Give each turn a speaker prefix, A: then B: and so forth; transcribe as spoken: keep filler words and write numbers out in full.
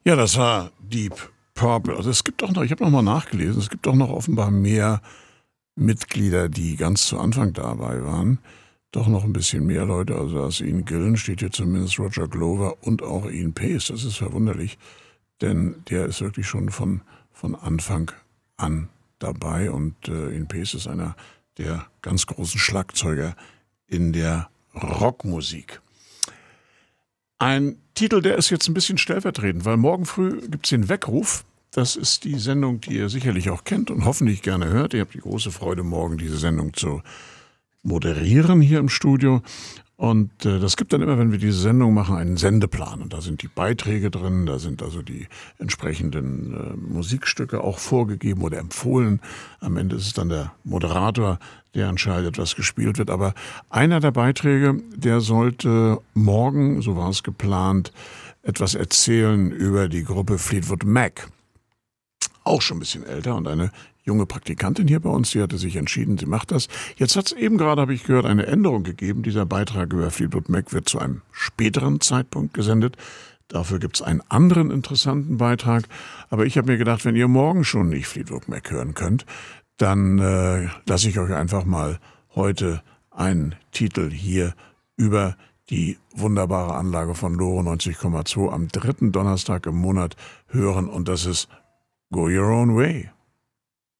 A: Ja, das war Deep Purple. Also es gibt auch noch, ich habe noch mal nachgelesen, es gibt auch noch offenbar mehr Mitglieder, die ganz zu Anfang dabei waren. Doch noch ein bisschen mehr Leute, also aus Ian Gillan steht hier zumindest Roger Glover und auch Ian Pace. Das ist verwunderlich, denn der ist wirklich schon von, von Anfang an dabei und äh, Ian Pace ist einer der ganz großen Schlagzeuger in der Rockmusik. Ein Titel, der ist jetzt ein bisschen stellvertretend, weil morgen früh gibt es den Weckruf. Das ist die Sendung, die ihr sicherlich auch kennt und hoffentlich gerne hört. Ihr habt die große Freude, morgen diese Sendung zu moderieren hier im Studio. Und äh, das gibt dann immer, wenn wir diese Sendung machen, einen Sendeplan. Und da sind die Beiträge drin, da sind also die entsprechenden äh, Musikstücke auch vorgegeben oder empfohlen. Am Ende ist es dann der Moderator, der entscheidet, was gespielt wird. Aber einer der Beiträge, der sollte morgen, so war es geplant, etwas erzählen über die Gruppe Fleetwood Mac. Auch schon ein bisschen älter und eine junge Praktikantin hier bei uns, die hatte sich entschieden, sie macht das. Jetzt hat es eben gerade, habe ich gehört, eine Änderung gegeben. Dieser Beitrag über Fleetwood Mac wird zu einem späteren Zeitpunkt gesendet. Dafür gibt es einen anderen interessanten Beitrag. Aber ich habe mir gedacht, wenn ihr morgen schon nicht Fleetwood Mac hören könnt, dann äh, lasse ich euch einfach mal heute einen Titel hier über die wunderbare Anlage von Lore neunzig Komma zwei am dritten Donnerstag im Monat hören. Und das ist Go Your Own Way.